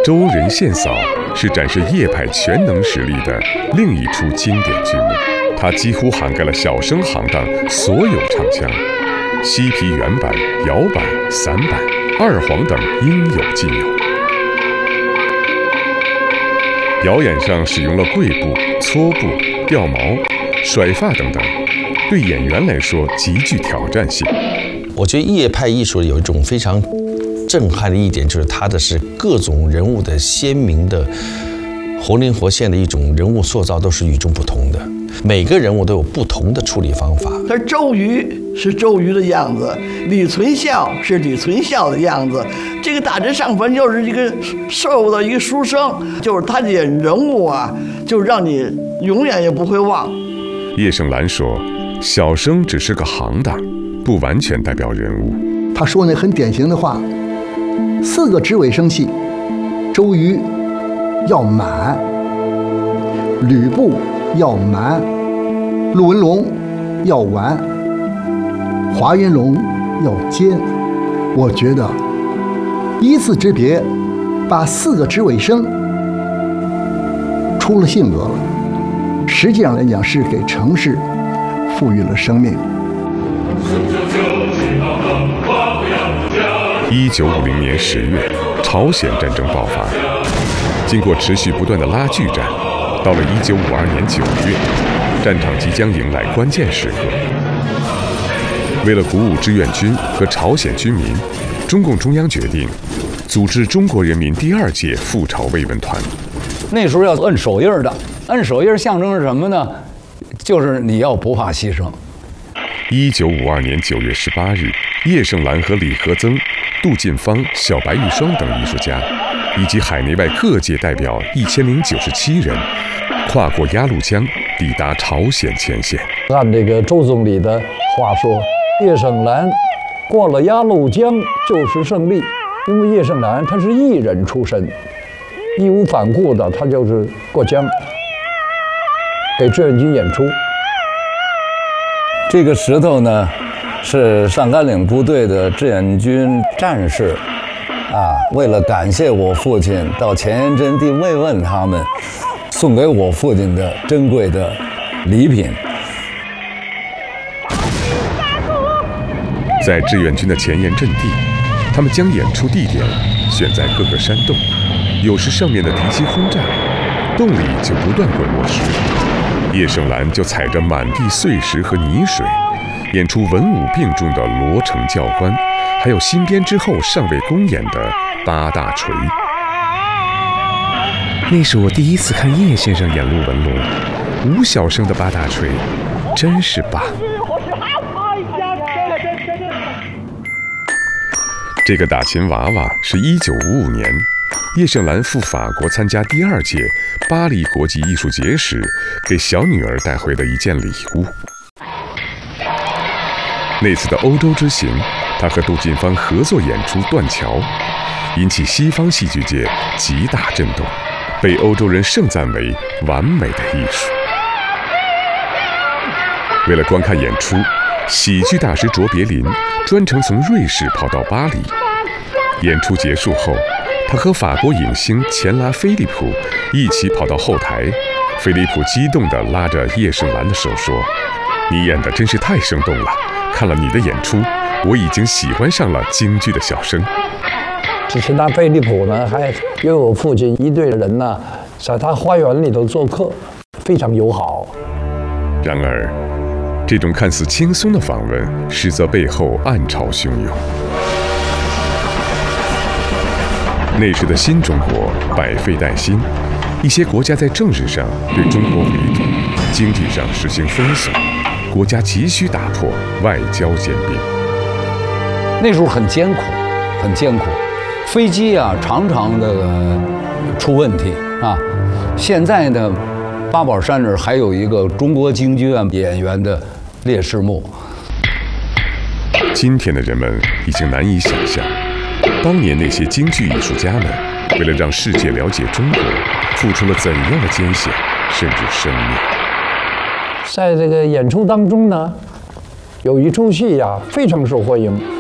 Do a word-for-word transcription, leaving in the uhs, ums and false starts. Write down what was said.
周人献嫂是展示叶派全能实力的另一出经典剧目，它几乎涵盖了小生行当所有唱腔，西皮原版、摇板、散板、二黄等应有尽有。表演上使用了跪步、搓步、掉毛、甩发等等，对演员来说极具挑战性。 我觉得叶派艺术有一种非常震撼的一点，就是它的是各种人物的鲜明的、活灵活现的一种人物塑造，都是与众不同的。每个人物都有不同的处理方法。 他周瑜是周瑜的样子，李存孝是李存孝的样子。这个大致上分就是一个瘦的一个书生，就是他演人物啊，就让你永远也不会忘。 叶盛兰说：“小生只是个行当，不完全代表人物。” 他说那很典型的话：四个支尾生戏，周瑜要满，吕布要满，陆文龙要完，华云龙要尖。我觉得依次之别，把四个支尾声出了性格了，实际上来讲是给城市赋予了生命。 一九五零年十月，朝鲜战争爆发，经过持续不断的拉锯战，到了一九五二年九月，战场即将迎来关键时刻。为了鼓舞志愿军和朝鲜军民，中共中央决定组织中国人民第二届赴朝慰问团。 那时候要摁手印的，摁手印象征是什么呢？就是你要不怕牺牲。 一九五二年九月十八日，叶盛兰和李和曾、杜近芳、小白玉霜等艺术家，以及海内外各界代表一千零九十七人，跨过鸭绿江，抵达朝鲜前线。 按这个周总理的话说，叶盛兰过了鸭绿江就是胜利，因为叶盛兰他是艺人出身，义无反顾的，他就是过江给志愿军演出。 这个石头呢，是上甘岭部队的志愿军战士，啊，为了感谢我父亲到前沿阵地慰问他们，送给我父亲的珍贵的礼品。 在志愿军的前沿阵地，他们将演出地点选在各个山洞，有时上面的敌机轰炸，洞里就不断滚落石。叶盛兰就踩着满地碎石和泥水，演出文武并重的罗成教官，还有新编之后尚未公演的八大锤。那是我第一次看叶先生演陆文龙，五小声的八大锤，真是棒。这个打琴娃娃是一九五五年叶盛兰赴法国参加第二届巴黎国际艺术节时，给小女儿带回的一件礼物。那次的欧洲之行，她和杜近芳合作演出《断桥》，引起西方戏剧界极大震动，被欧洲人盛赞为完美的艺术。为了观看演出，喜剧大师卓别林专程从瑞士跑到巴黎。演出结束后，他和法国影星钱拉菲利普一起跑到后台，菲利普激动地拉着叶盛兰的手说：“你演得真是太生动了，看了你的演出，我已经喜欢上了京剧的小生。” 这钱拉菲利普呢，还约我父亲一队的人呢，在他花园里头做客，非常友好。 然而，这种看似轻松的访问，实则背后暗潮汹涌。那时的新中国百废待兴，一些国家在政治上对中国围堵，经济上实行封锁，国家急需打破外交兼并。 那时候很艰苦，很艰苦，飞机啊常常的出问题啊。现在呢，八宝山这儿还有一个中国京剧院演员的烈士墓。 今天的人们已经难以想象，当年那些京剧艺术家们为了让世界了解中国，付出了怎样的艰险，甚至生命。 在这个演出当中呢，有一出戏呀、啊、非常受欢迎。